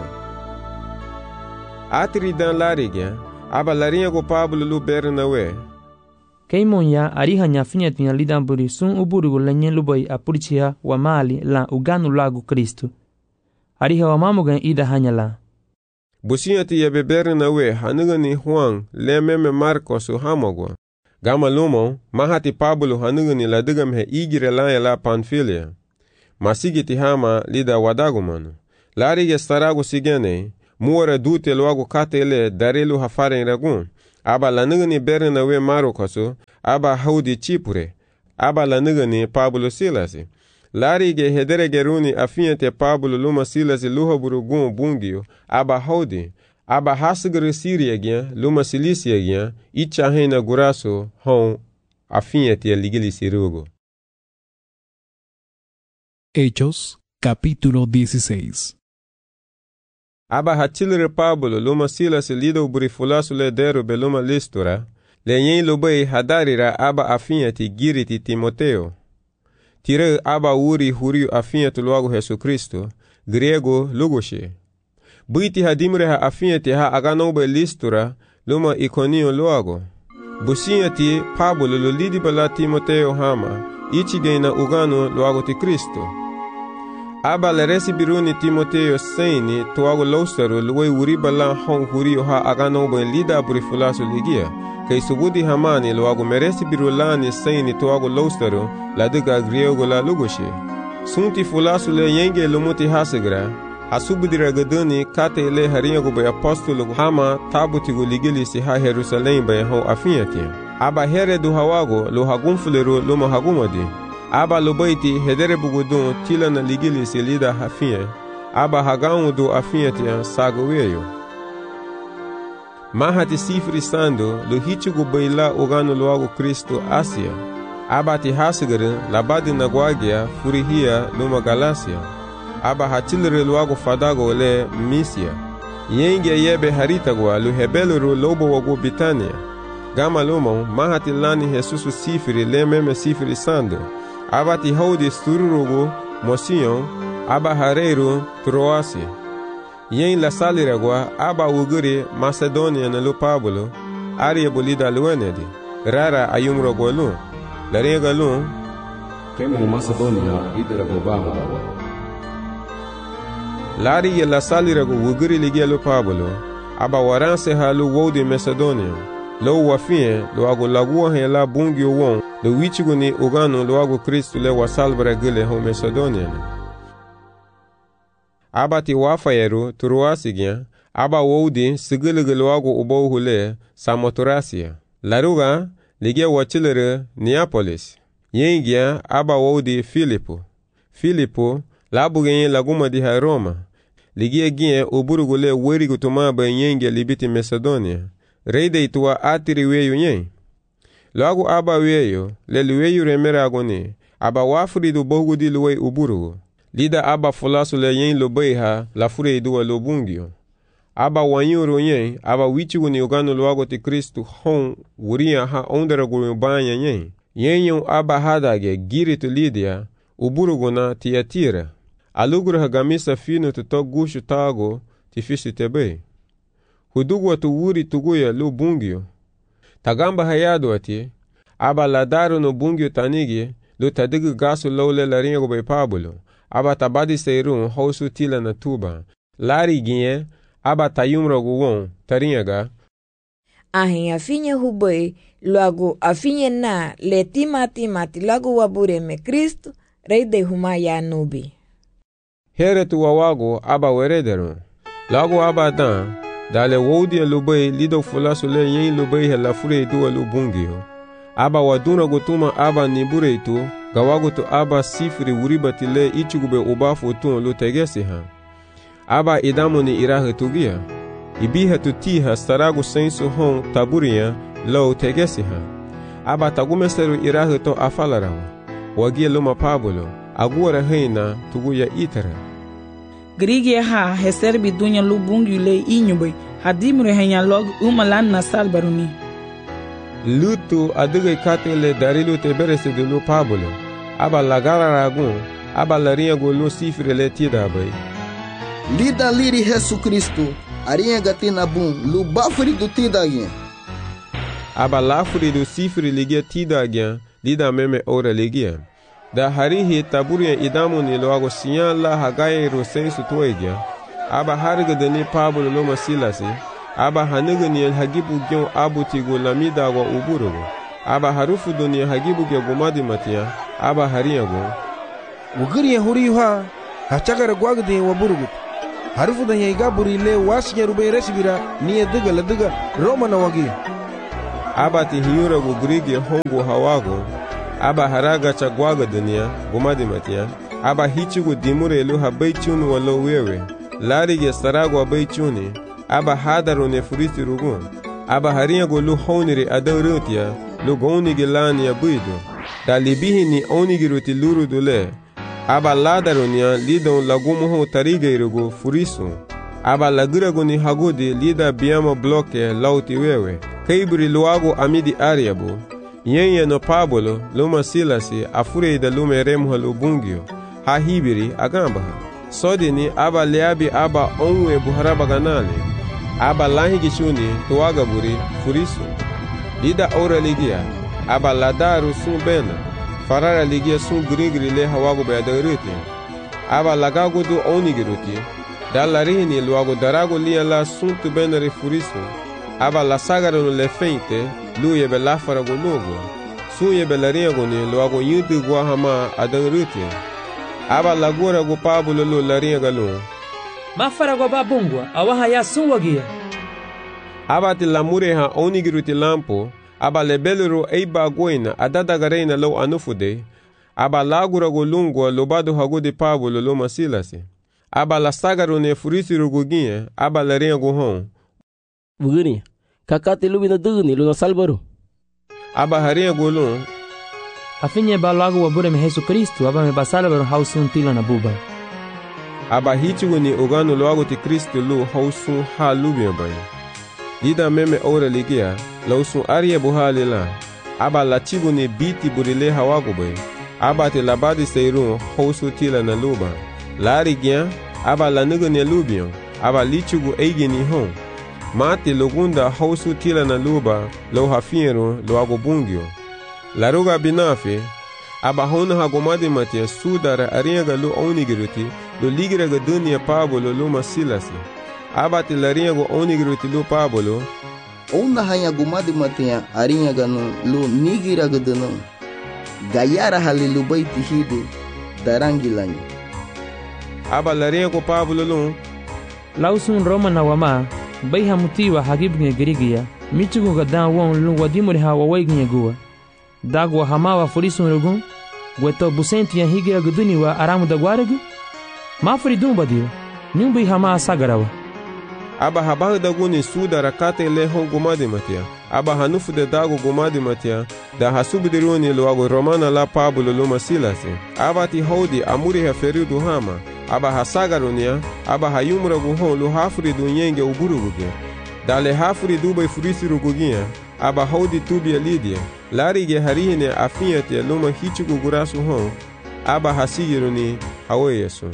Atiri dan larigya, aba larinha go Pablo lu berna we. Keimonya ariha nyafinyatinya lidamburi sun uburugu lenye lubai apuritia wa mali la uganu lagu Kristo. Ariha wa mamugan ida hanyala. Businyati ya beberna we hanugani Juan lememe Marcos uhamogwa. Gama lumo mahati Pablo hanugani ladugam he igire la Pamphylia. Masigiti hama lida wadagumanu. Larige starago sigene, muore dute loago katele darelu hafaren ragun, aba lanigani berna we marokaso, aba haudi chipure, aba lanigani Pablo Silasi. Larige hedere runi afiente Pablo luma Silasi luha burugun bungio, aba haudi, aba hasgre Siriagien, luma Ciliciagien, icha hena guraso, hon afiente ligili sirugo. Hechos, capítulo 16. Aba hatilre Pablo luma Silas lido burifulasu le deru beluma Listura, le yen lubei hadarira aba afiente giriti Timoteo. Tire aba uri huriu afiente logo Jesus Cristo, grego lugoshe. Buiti hadimre ha afiente ha aganobe Listura, luma Iconio logo. Busiati Pablo lo lidi bala Timoteo hama, ichigena ugano logo ti Cristo. Aba le resibiruni Timoteo seni tuago lausaru luwe uri bala hong huriu ha aganobe lida burifulasu ligia. Kay subudi hamani luago meresi birulani seni tuago lausaru la diga griego la lugoshe. Sunti fulasu le yenge lumuti hasigra, asubudira gaduni kate le haringo be apostolo hama tabutigo ligili si ha Jerusalem be ho afiati. Aba here du hawago lo hagumfuleru luma hagumadi. Aba lobaiti hedere bugudun tilana ligili si lida hafie. Aba hagamu du afiati sagoweyo. Mahati sifri sando lo hichugu beila ogano loago Kristo Asia. Aba ti hasigere labadi nagwagia furihia luma Galacia. Aba hatilere loago fadago le Misia. Yenge yebe haritagwa lo hebeluru lobo wago Bitania. Gama lumo mahati lani Jesusu sifri le meme sifri sando. Aba ti haudi stururugu Mosion. Aba hareiru Troasi. Yen la saliragwa aba uguri Macedonia na lu Pablo, aria bolida luenedi, rara ayumrogo lu, la rega lu, Kemu Macedonia iderago bago. Lari ye la salirago uguri ligia lu Pablo, aba waranse ha lu wodi Macedonia, lo wafie lo ago lagua he la bungi won, lo wichigu ni ugano lo ago Kristu le wasalbra gile ho Macedonia. Aba ti wafayeru turuasigya, aba wodi sigiligilwago ubouhule Samothracia. Laruga ligia wachilere Neapolis. Yengya aba wodi Filipo labugenye laguma di ha Roma. Ligia gye uburugule werigu tumaba yengya libiti Macedonia. Reide ituwa atiri weyu nye. Lagu aba weyo, le weyu remera agone, aba wafridu bogu di luwe uburugu. Lida aba fulasu le yen lo beha la fure duwa lo bungio. Aba wanyuro yen, aba wichigu ni ugano loago ti Kristu hon wuria ha ondera gulubanya yen. Yen yon aba hadage giritu Lidia, uburugu na Tiatira. Aluguru hagamisa fino tuto gushu tago ti fishi tebe. Hudugwa tu wuri tuguya lo bungio. Tagamba hayado ati, aba ladaru no bungio tanigi, lo tadigu gasu lole la ringo be Pablo. Aba tabadi seirun hausu tila na tuba. Lari ginye, aba tayumrogu won, tarinyaga. Ahin afinye hubei, luagu afinye na le timati lagu wabure me Kristu, rei de humaya nubi. Here tu wawago aba werederun. Lagu aba dan, dale wodi lubei lido fulasu le yen lubei hela fure duwa lubungio. Aba waduna gutuma aba nibure itu, gawagutu aba sifri wuribati le ichugube ubafu tun lu tegesi ha. Aba idamu ni irahe tugia. Ibiha tutiha staragu sensu hon taburia lo tegesi ha. Aba tagumeseru irahe to afalarawa. Wagia luma Pablo, aguara heina tuguya itara. Grigie ha heserbi dunya lu bungi le inyube, hadimre henya log umalan na salbaruni. Lutu adige katele darilu teberese de lu Pablo. Aba lagara ragun, aba larinha golu sifre le tida bay. Lida liri Jesus Cristo, arinha gatina bum, lu bafri do tida gen. Aba lafri do sifre ligia tida gen, lida meme ora ligia. Da harihi taburia idamu ni loago siyan la hagaye ro sensu tuegia. Aba hariga deni Pablo loma Silasi. Aba haniga ni hagibu gyon abutigo lamida wa uburugo. Aba harufu doni hagibu ge gumadi matia. Aba hariyago. Ugiri huriyu ha, hachagara gwagde wa burugut. harufu da yai gaburi le wasi ya rubei resibira ni ya diga la diga Roma na wagi. Aba ti hiura gu grigi hongu hawago, aba haraga chagwaga dunia, gumadi matia, aba hichi gu dimure lu habai chuni walo wewe, lari ge saragu abai chuni, aba hadaru ne furisi rugun, aba haria gu lu honiri adaurutia, lu goni ge lani ya buidu, da libihi ni oni giruti luru dule, aba ladarunia lidon lagumuhu tarige irugu furisu, aba lagiragu ni hagudi lida biyama bloke lauti wewe, kaibri luagu amidi ariabu, yenye no Pablo luma Silasi afure da lume remha lubungio, ha hibiri agambaha, sodini aba leabi aba onwe buharaba ganale, aba lahi gishuni tuwaga buri furisu, lida ora ligia, aba ladaru sun bena, farara ligia sun grigri le hawagu bayadaruti, aba lagagudu onigiruti, dalarihini luagu daragu lia la sun tu benari furisu, aba la sagaro le feinte, lu yebe la faragu lugu, su yebe la riego ni luagu yudu guahama adanruti, aba la gura gu Pablo lu la riega lu. Ma faragu babungwa, awaha ya sun wagia. Aba ti la mureha onigiruti lampo, aba le beluru eiba guina adadagarena lo anufude, aba la gura gu lungwa lubadu hagudi Pablo luma Silasi, aba la sagaro ne furisi rugugie, aba la riego hon. Bugini, kakati lubina dugni luna salbaru. Aba haria gulun. Afinye balagu wabure me Yesu Kristo, aba me basalbaru hausun tila na buba. Aba hichugu ni uganu loagu ti Kristo lu hausun ha lubia bay. Lida meme ora ligia, lausun aria buhali la. Aba la chibu ni biti burile hawagu bay. Aba te labadi seirun hausu tila na luba. Lari gia, aba la nugu ni lubion. Aba lichugu eigi ni hon. Mati lugunda hausu tila na luba lo hafiero lo agobungio. Laruga binafe, aba hona hagomadi matia sudara ariaga lo onigiruti lo ligiraga dunia Pablo luma Silasi. Aba ti lariago onigiruti lo Pablo. Ona hanya gomadi matia ariaga no lo nigiraga dano. Gayara hali lubai tihidu darangilanyi. Aba lariago Pablo lo. Lausun Roma na wama. Bai hamutiwa hagibnge girigia, michugu gadan won lu wadimuri ha wawaignye guwa. Dagwa hamawa furisun rugun, gweto busenti ya higira guduni wa aramu da gwaregu? Mafuri dumbadiwa, nyumbi hama sagarawa. Aba habahu daguni suda rakate le hon gumadi matia, aba hanufu de dagu gumadi matia, da hasubidiruni luagu Romana la Pablo luma Silasi, aba ti hodi amuri heferidu hama, aba hasagarunia, aba hayumra guhon lu hafuri dunyenge uburuguge. Dale hafuri dubai furisi rugugia, aba hodi tubia lidia, larige harihine afiate luma hichugu gurasu hon, aba hasigiruni hawe Yesu.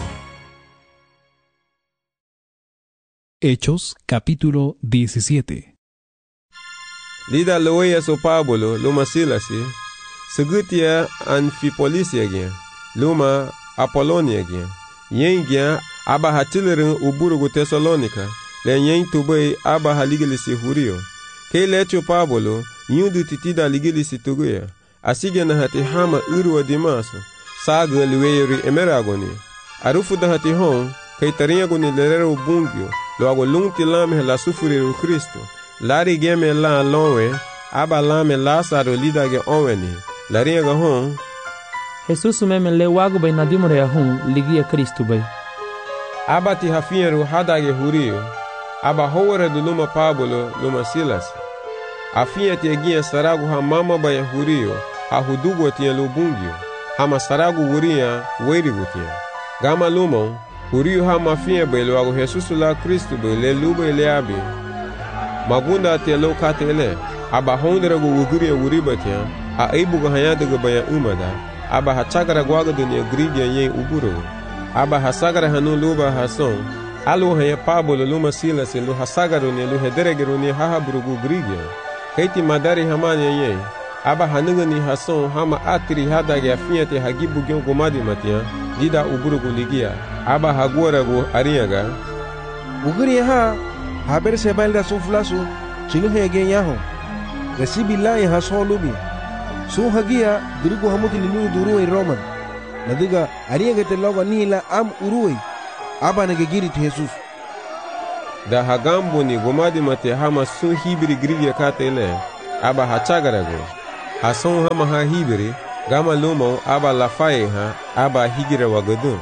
Hechos capítulo 17. Lida loya so Pablo luma Silasi, segutia Anfipolisia gia, luma Apolonia gia. Yengia aba hatilerin uburugu Tesalonika, le yen tubai aba haligilisi hurio. Ke lecho Pablo, nyundu titida ligilisi tuguya, asige na hati hama urwa dimaso, saga liweyeri emeragoni. Arufu da hati hon, kay tariagoni lerero bungyo, lo ago lungti lame la sufuriru Kristo. Lari geme la lonwe, aba lame lasaro lidage onweni. Lariaga hon, Jesus meme le wagu bay nadimore ya hun ligia Kristo bay. Aba ti hafieru hadage hurio, aba howere du luma Pablo luma Silasi. Afia ti egia saragu ha mama bay hurio, ha hudugo ti lubungio, hama saragu huria weirigu ti. Gama lumon, hurio ha mafia bay lo agu Jesus la Kristo bay le lube le abi. Magunda ti lo katele, aba hondere gu wuguria wuriba ti, a eibuga hayadaga baya umada. Aba hachagara gwaga dunia grigia yen uburu. Aba hasagara hanu luba hason. Alu haya Pablo luma Silasi lu hasagara ni lu hederegero ni hahaburugu grigia. Kaiti madari hamani yen. Aba hanuga ni hason hama atiri hadage afinyate hagibu gyon gomadi matia. Dida uburugu ligia. Aba haguara gu ariaga. Uguri ha haber sebal da suflasu chilu hege yaho. Resibi la ya hason lubi. Su hagia dirigu hamuti lilu duru Roman. Nadiga ariaga te logo ni la am urui. Aba nege giri ti Jesus. Da hagambo ni gomadi mate hama sun hibiri grige katele aba hachagarago. Hason hama ha hibiri gama lumo aba lafaye ha aba higire wagadun.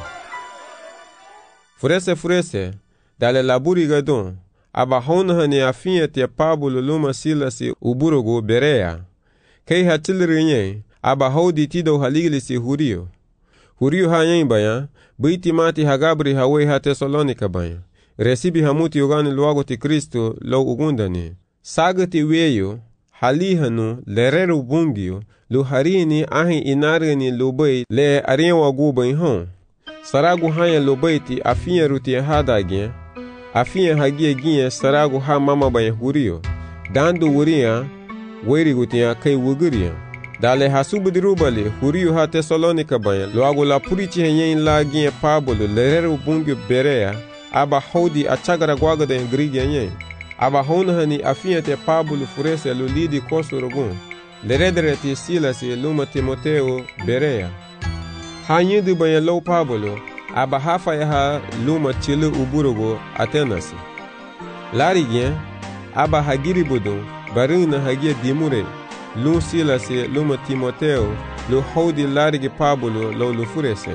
Furese dale laburi gadun aba honha ni afinye te Pablo luma silasi uburogo Berea. Kei hatilrinye aba hodi tido haligilisi Hurio. Hurio ha nyen baya biti mati hagabri hawe ha Tesalonika baya. Resibi hamuti ugani luago ti Kristo lo ugundani. Sagati weyo halihanu lereru bungio lu harini ahi inarini lubay le ariwa guba hon. Saragu hanya lubayti afinya ruti hadagye afinya hagie ginye saragu ha mama baya Hurio. Dandu wuria weri gutia kai wuguria. Dale hasubudirubali Hurio ha Tesalonika baya luago la purichi henyen la ginye Pablo lereru bungio Berea aba hodi achagara gwagada en grige nyen. Aba honhani afinya te Pablo furese lulidi kosorogun. Leredere te Silasi luma Timoteo Berea. Hanyidu banya low Pablo aba hafa ha luma chilu uburogo Atenasi. Larigien aba hagiri budun barina hagia dimure. Lum Silasi luma Timoteo lu hodi larigi Pablo lo lufurese.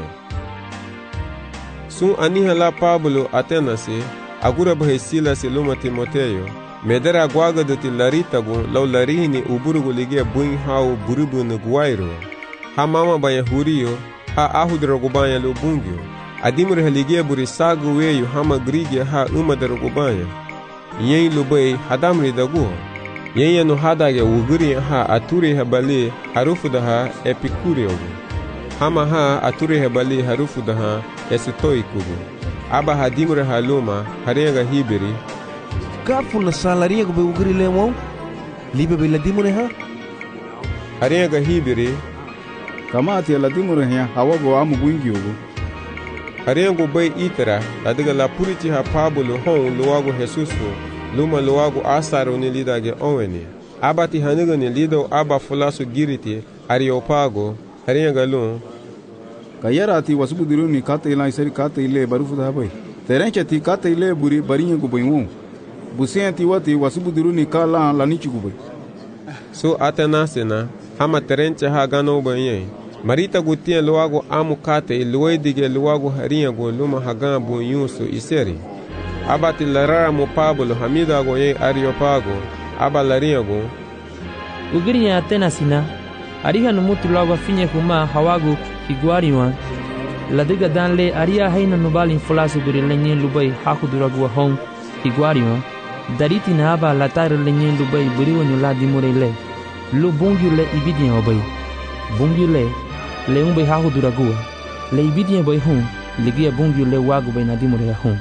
Sun aniha la Pablo Atenasi agura bahe Silasi luma Timoteo. Medera guaga de laritagun lau larini uburugu ligia buin hau buribu na guairo. Ha mama baya Hurio, ha ahudrogu baya lo bungio. Adimure ligia buri sagu weyu hama grigia ha umadrogu baya. Yen lubai hadamri dagu. Yen yanu hadage uguri ha aturi habali harufu daha epikuriogu. Hama ha aturi habali harufu daha esitoikugu. Aba hadimure haluma hariaga hibiri. Kafu na salaria go be ugri lemon libe be ladimure ha haria ga hibiri kama ati ladimure ha hawago amu gwingiogo haria go be itara ladiga la puriti ha Pablo hon luago Jesusu luma luago asaro ni lidage onweni abati haniga ni lido aba fulasu giriti Areopago haria ga lun kayara ati wasubudiru ni kate ila iseri kate ile barufu da bay terenche ti kate ile buri barinye go boywo busenti wati wasubudiru ni kala la nichugube so atanasena hama terenche ha gano banye marita gutia luago amu kate iluedige luago haria go luma hagan bu yusu iseri abati larara mo Pablo hamida go ye Areopago aba laria go ugiri Atenasina ariha numutu luago finye kuma hawago higuariwa ladiga danle aria haina nubali fulasu buri lenye lubai hakuduragu hon higuariwa dariti na aba latar lenye lubai buri wonyo la dimurele lu bungule ibidien obay bungule le umbe hakuduragu le ibidien boy hon ligia bungule wagu bay na dimurele hon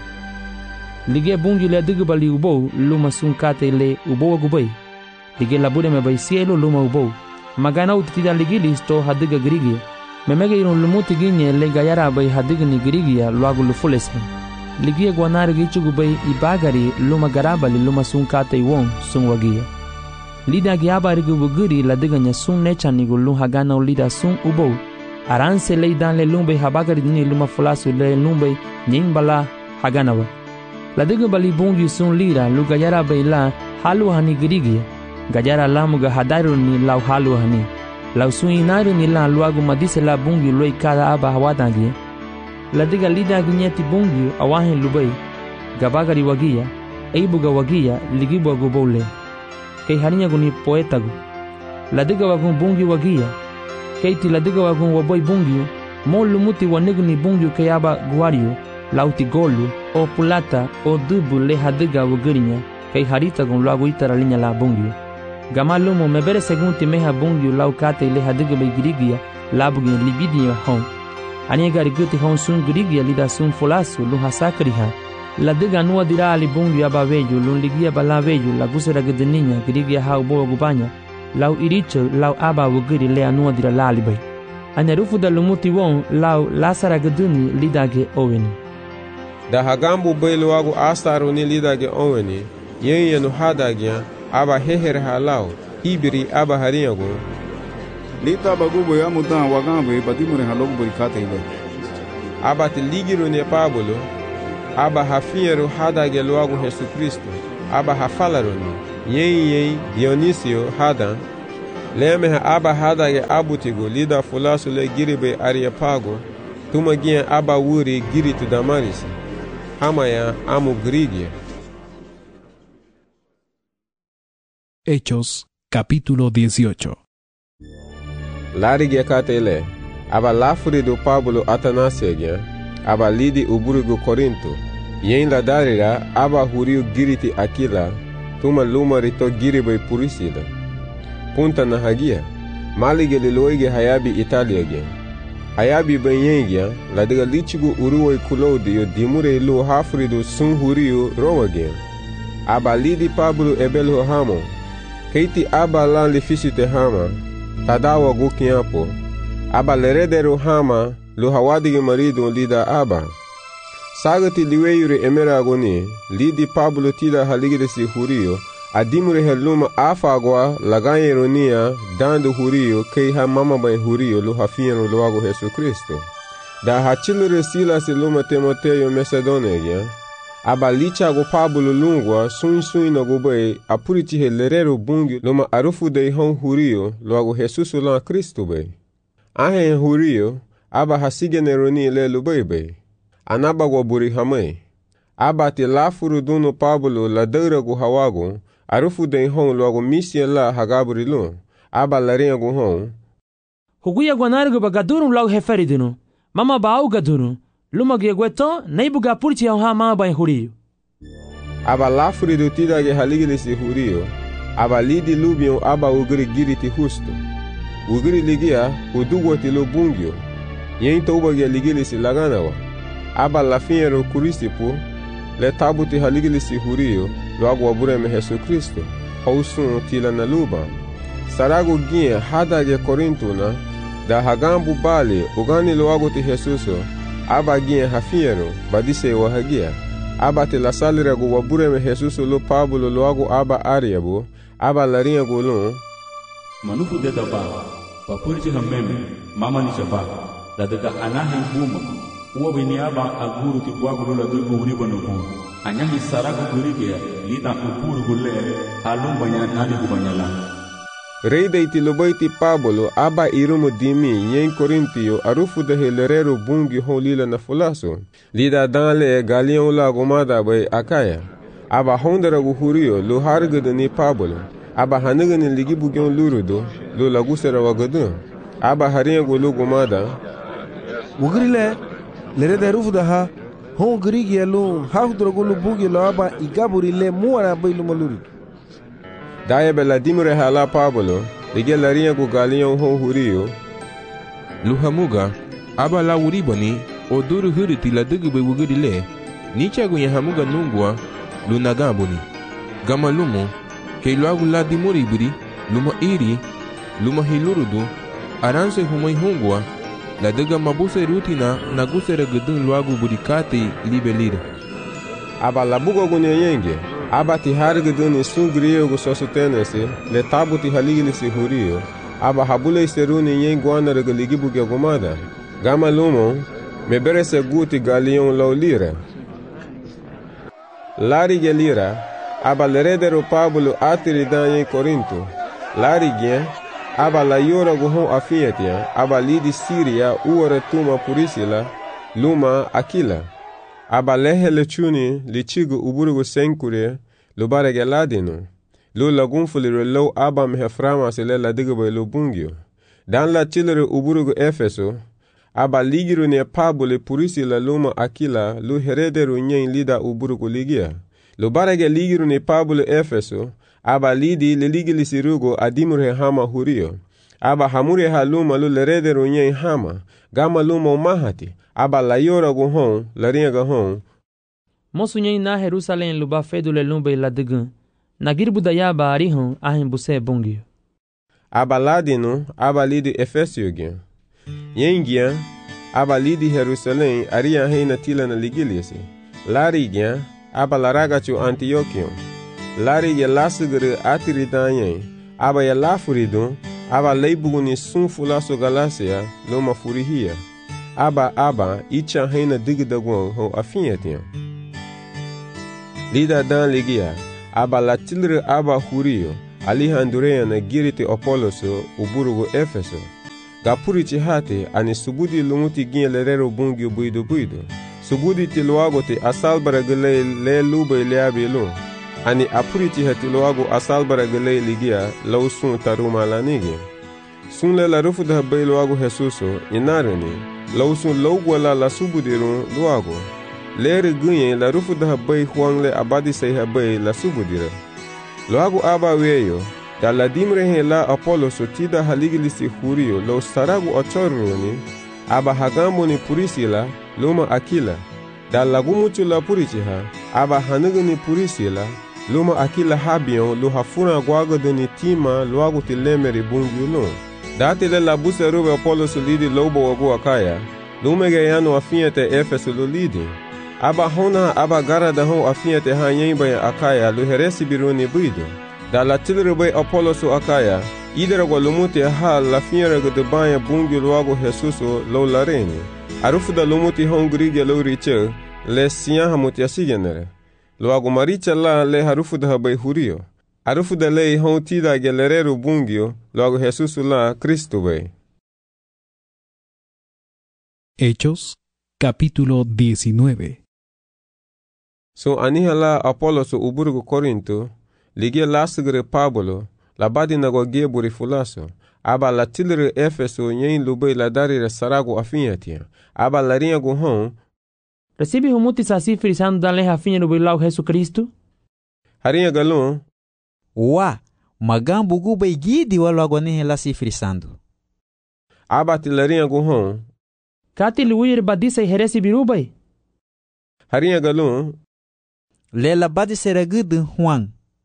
ligia bungule digubali ubo luma sunkate le ubo gubay ligia labure me bay cielo luma ubo magana utida ligili sto hadiga grigi memege iron lumuti ginye le gayara bay hadiga ni grigia luagu lufulese ligia guanari gichugu bay ibagari luma garabali luma sunkate iwon sunwagia lida giaba rigu buguri ladiga nya sun nechani gulu hagana lida sun ubo aranse le dan le lumbe habagari ni luma fulasu le lumbe nyimbala haganawa ladiga bali bungi sun lira lu gayara bay la halu hani grigia gajara lamuga hadaru ni lau halu hani lau suinari ni la luagu madise la bungi loi kada aba hawadangi ladiga lida ginyeti bungi awahin lubai gabagari wagia eibuga wagia ligibu agubole kei harinya guni poetagu ladiga wagun bungi wagia keiti ladiga wagun waboy bungi mo lumuti waniguni bungi kei aba guario lauti golu o pulata o dubu le hadiga wagirinya kei harita gun luagu itara linya la bungi gamalumo mebere segunti meha bungi lau kate le hadiga bay grigia labugi libidia hon aniga riguti hon sun grigia lida sun folasu lu hasakriha ladiga nuwa dira ali bungi abaveju lu ligia balaveju la gusera gdeninya grigia ha ubo gubanya lau iricho lau aba wugiri le anuwa dira lali bay anirufu da lumuti won lau lasara gduni lidage oweni da hagambu bay luagu asaru ni lidage oweni yenu hadagya aba heher halau hibiri aba hariyago lita bagubo ya mutan wagambe batimure halogu burikate ile aba te ligiru ne Pablo aba hafinheru hadage logo Jesus Cristo, aba hafalaroni, yen Dionisio hadan, lemeha aba hadage abutigo lida fulasu le giribe Areopago, tumagien aba wuri giritu Damaris, hamaya amu Grigia. Hechos, capítulo 18. Larige katele, aba lafuri do Pablo Atanasiagia, aba lidi uburugo Corinto, yen la darira aba huriu giriti Aquila, tuma luma rito giribe Purisila. Punta na hagia, malige liloige hayabi Italiagia. Hayabi banyengia, la diga lichigu uruoi Claudio dimure lu hafrido sun huriu Romagia. Aba lidi Pablo ebelo hamo, keiti aba lan lifisite hama, tadawa gukiapo, aba leredero hama, lu hawadige marido lida aba. Sagati liweyure emeragoni, lidi Pablo tida haligidesi hurio, adimure heluma afagwa laganyeronia dando hurio kei ha mama bay hurio lu hafieno luago Jesus Cristo. Da hachilure Silas luma Timoteo Macedonia, aba lichago Pablo lungwa sun no gubay apuriti helerero bungi luma arufu de hon hurio luago Jesus la Cristo bay. Ahen hurio, aba hasigeneroni le lubay. Anaba buri hamay. Aba te lafuru duno Pablo la deura gu hawago, arufu de hon logo misia la hagaburi lo, aba la rinha gu hon. Huguya guanargo bagaduru logo referidino, mama bau gaduru, luma gegueto, neibuga purti ha mama ba hurio. Aba lafuri do tida ge haligilisi hurio, aba lidi lubion aba ugri giriti husto. Ugri ligia, udugo ti lo bungio, yen touba ge ligilisi laganawa. Aba la finhero Curisipo, le tabuti haligilisi hurio, logo abureme Jesus Cristo, hausun tila na luba. Sarago guia hadage Corintuna, da hagambu bale, ugani logo ti Jesuso, aba guia hafinhero, badise wa hagia. Aba te la salira go abureme Jesuso lo Pablo logo aba Ariabo, aba la rinha golon. Manufu deda ba, papurji hameme, mama ni shaba, la deda anahe buma. Uwa bini aba aguru ti bwaguru la dugo uriba nuku. Anyahi sarago gurige lita upuru gule alum banyak nadi gubanyala. Rei de itilobaiti Pablo aba irumo dimi yen Corintio arufu de helerero bungi holila na fulaso. Lida danle galion la gomada bay akaya. Aba hondera guhurio lo hargada ni Pablo. Aba haniga ni ligi bugyon lurudo lo lagusera wagadu. Aba haringa gulu gomada. Wugrile lere de rufu da ha hon grigi alun hafdro gulu bugi lo aba igaburi le muara bailu maluri daye bela dimure hala Pablo dige larinha gu galion hon hurio luhamuga aba la uribani oduru huriti la dugu be wugiri le nicha gu yahamuga nungwa lunagambuni gama lumo ke luagu la dimuri buri luma iri luma hilurudu aranse humai hungwa la dega mabuse rutina na gusere gudun luagu budikati libelire. Aba la bugo gunyenge, aba ti hargudun sungriyo gu sosutenese, le tabu ti haligilisi hurio, aba habule isteruni yen guana regaligi buge gomada. Gama lumo, mebere se guti galion laulire. Lari gelira, aba leredero Pablo atiri dan yen Corinto. Lari gen, aba la yora gu hon afiatia, aba lidi Siria uore tuma Purisila, luma Aquila. Aba lehe lechuni lichigu uburugu senkure, lubarege ladino. Lu lagunfulire lo aba meheframa sele la digube lu bungio. Dan la chilere uburugu Efeso, aba ligiru ne Pablo Purisila luma Aquila, lu herederu nyen lida uburugu ligia. Lubarege ligiru ne Pablo Efeso, aba lidi liligilisi rugo adimure hama hurio. Aba hamure haluma lu lerede runye hama. Gama luma mahati. Aba layora gu hon, laringa hon. Mosu nye na Jerusalem luba fedu le lumbe la digun. Nagirbu da yaba arihon ahin buse bungio. Aba ladino, aba lidi Efesio gen. Yengia, aba lidi Jerusalem aria heina tila na ligilisi. Lari gen, aba laragachu Antiochion. Lari ya lasugere atiri danyen, aba ya lafurido, aba leibuguni sun fulaso Galacia, loma furihia. Aba icha heina digidagwan ho afinhetian. Lida dan ligia, aba la tilre aba hurio, alihandureya na giriti Apoloso, uburugu Efeso. Gapuri hate ani subudi lumuti gin lerero bungio buido. Subudi tiluago te asalbara gele le lube leabi lu. Ani apuri hati luago asalbara gele ligia lausun taruma lanigi. Sunle la rufu da bay luago Jesuso, inarani, lausun laugwala la subudirun luago. Lere gunye la rufu da bay huangle abadi say bay la subudira. Luago aba weyo, da la dimre la Apoloso tida haligilisi hurio lo saragu ochoruni, aba hagambo ni purisila, luma akila. Da lagumuchu la purichiha, aba hanugani purisila, luma akila habion lo hafuna guagodeni tima luago tilemeri bungiulun. Dati le la busa rube Apoloso lidi lobo wagu akaya, lumege yano afiete Efeso lo lidi. Aba hona aba gara da hon afiete ha yemba akaya lo heresi biruni buido. Da la tilre bay Apoloso akaya, idera gwa lumuti ha la fiera de banya bungi luago Jesuso lo lareni. Arufu da lumuti hon grige lo riche, le siya hamuti asigenere. Luago maricha la le harufu da bay hurio. Arufu da lei hon tida gelerero bungio, luago Jesuso la Cristo bay. Hechos, capítulo 19. So aniha la Apoloso uburgo Corinto, ligia lasgre Pablo, la badi nagogie burifulaso, aba la tilre Efeso nyen lubei la darire sarago afinyatia, aba la rinha guhon, recibe humuti sasi frisando danle afinha no bilau Jesus Cristo? Harinha galon, wa, magambo gubei gidi walo agonihe la si frisando. Aba tilarinha guhon, kati luir badisa heresi birubai? Harinha galon, lela badisa ragudu Juan.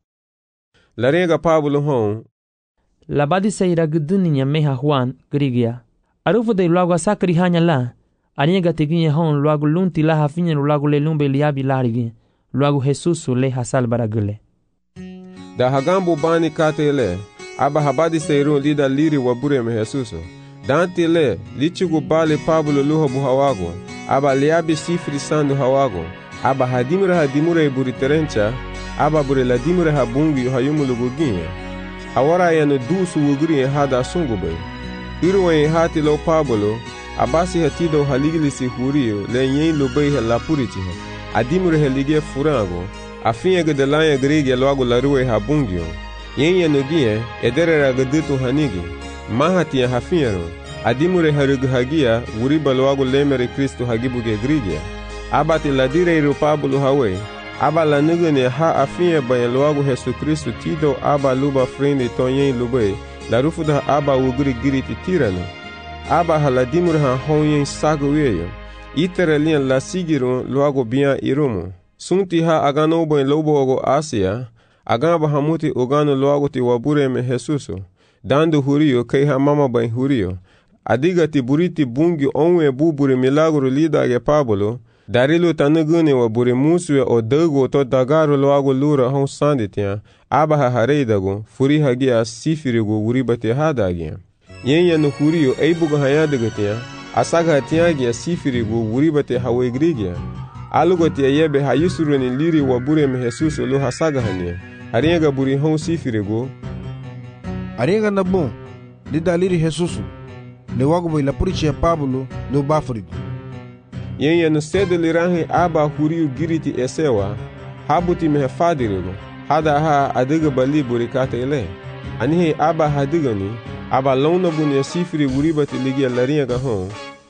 Larinha Pablo hon, la badisa iraguduninya meha Juan grigia. Arufu de luago asakri hanya la, arinha teginha hon luago lunti la hafinha luago le lumbe liabi larigi, luago Jesuso le hasal baragule. Da hagambo bani katele, aba habadi seirun lida liri wabure me Jesuso. Dante le, lichugu bale Pablo luha buhawago, aba liabi sifri sandu hawago, aba hadimure buri terencha, aba bure la dimure habungi hayumulugu ginya. Awara yanu dusu wugri hada sungubay. Iruwe hati lo Pablo, abasi hatido haligilisi hurio le nyen lubay la purichiha. Adimure helige furango, afinha gedelanya grige logo laruwe habungio. Yen yanu gie, edere gadutu hanigi. Mahati ya hafinharo, adimure haruguhagia, wuriba logo lemere Cristo hagibuge grigia. Abati la direiru Pablo hawe, aba la nugane ha afinha banha logo Jesus Cristo tido aba luba frente tonyen lubay, la rufuda aba wugri giriti tirano. Aba haladimure ha honyen sagueyo, iterelian la sigirun logo bia irumo. Sunti ha agano banha lobo ogo Asia, agaba hamuti ogano logo ti wabure me Jesuso. Dando hurio kei ha mama banha hurio. Adigati buriti bungi onwe bubure milagro lida ge Pablo, darilo tanugune wa bure musue o dago to dagaro loago lura hon sanditia, aba ha hareidago, furi hagia sifirigo uribate hadagia. Yenya no hurio eibuga hayadagatia, asaga hatiagia sifirigo uribate hawegrigia. Alugotia yebe hayusuruni liri wa bure me Jesuso lo hasaga hania. Haringa buri hon sifirigo. Haringa na bom, lida liri Jesuso. Le wago bai la purichi Pablo lo bafrigo. Yenya no sede liranhe aba hurio giriti esewa, habuti me fadirigo, hada ha adiga bali burikata ele. Anihe aba hadigani, aba launa bunya sifiri uribati ligia larinha gahon.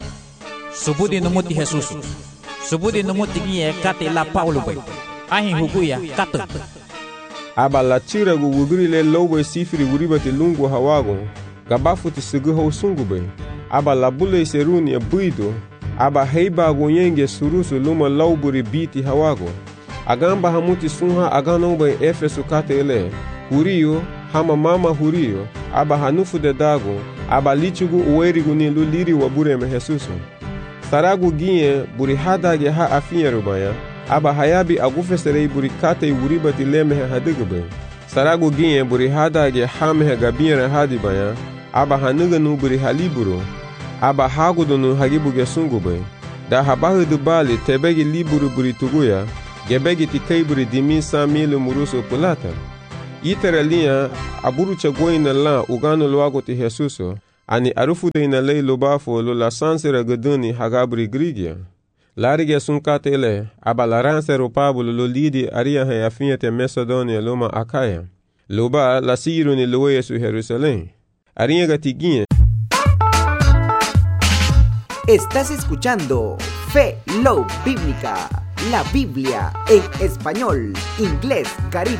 Subudi no muti Jesus. Subudi no muti gie kate la Paulo bai. Ahin huguya kato. Aba la tira gu wugri le lobo sifiri uribati lungu hawago, gabafuti suguho sungube. Aba la bule seruni ya buido, aba heiba gonyenge surusu luma lauburi biti hawago. Agamba hamuti sunha agano bai Efeso kate ele. Hurio, hama mama hurio, aba hanufu de dago, aba lichugu uwerigu ni luliri wabure me Jesuso. Saragu ginye buri hadage ha afinha rubaya, aba hayabi agufeserei buri kate uribati lemehe hadigube. Saragu ginye buri hadage hamehe gabinre hadibaya, aba hanuganu buri haliburo, aba hagudunu hagibuge sungube. Da habahu dubali tebegi liburu buri tuguya, gebegi ti kaiburi dimi 100,000 muruso pulata. Itera linha aburucha goina lá ugano logo ti Jesuso, ani arufuta ina lei lobafo lo la sansera gaduni hagabri grigia. Larige sunkate ele, abalaranse ropabulo lo lidi aria he afinete Macedonia loma Acaya. Loba la siru ni loe su Jerusalén. Aria gatiguinha. Estás escuchando Fe Love Bíblica, la Biblia en español, inglés, caribe.